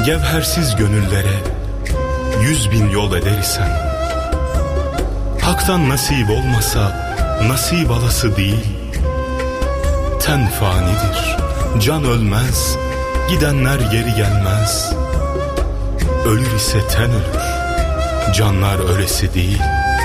Gevhersiz gönüllere 100.000 yol eder isem, haktan nasip olmasa nasip alası değil. Ten fanidir, can ölmez, gidenler geri gelmez. Ölür ise ten ölür, canlar ölesi değil.